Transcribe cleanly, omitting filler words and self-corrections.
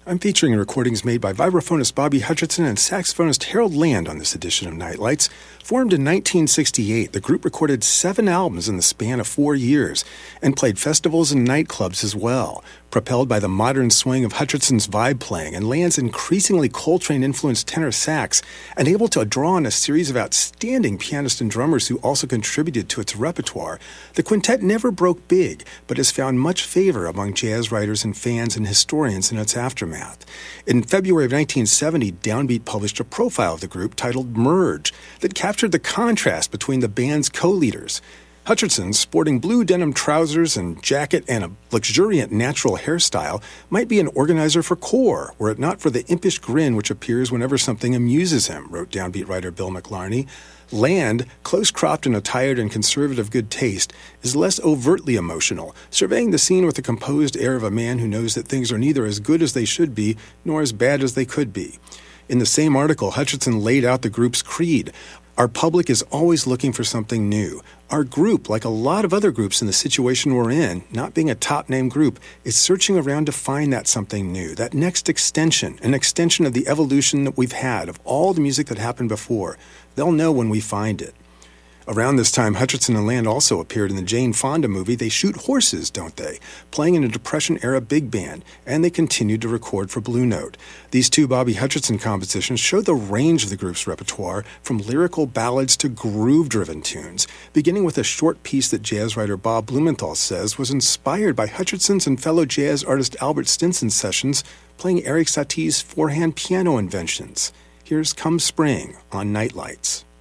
I'm featuring recordings made by vibraphonist Bobby Hutcherson and saxophonist Harold Land on this edition of Nightlights. Formed in 1968, the group recorded 7 albums in the span of 4 years and played festivals and nightclubs as well. Propelled by the modern swing of Hutcherson's vibe playing and Land's increasingly Coltrane-influenced tenor sax, and able to draw on a series of outstanding pianists and drummers who also contributed to its repertoire, the quintet never broke big, but has found much favor among jazz writers and fans and historians in its aftermath. In February of 1970, Downbeat published a profile of the group titled Merge that captured the contrast between the band's co-leaders. Hutcherson, sporting blue denim trousers and jacket and a luxuriant natural hairstyle, might be an organizer for Core, were it not for the impish grin which appears whenever something amuses him, wrote Downbeat writer Bill McLarney. Land, close-cropped and attired in conservative good taste, is less overtly emotional, surveying the scene with the composed air of a man who knows that things are neither as good as they should be nor as bad as they could be. In the same article, Hutcherson laid out the group's creed. Our public is always looking for something new. Our group, like a lot of other groups in the situation we're in, not being a top-name group, is searching around to find that something new, that next extension, an extension of the evolution that we've had, of all the music that happened before. They'll know when we find it. Around this time, Hutcherson and Land also appeared in the Jane Fonda movie They Shoot Horses, Don't They?, playing in a Depression-era big band, and they continued to record for Blue Note. These 2 Bobby Hutcherson compositions show the range of the group's repertoire, from lyrical ballads to groove-driven tunes, beginning with a short piece that jazz writer Bob Blumenthal says was inspired by Hutcherson's and fellow jazz artist Albert Stinson's sessions playing Erik Satie's 4-hand piano inventions. Here's Come Spring on Nightlights.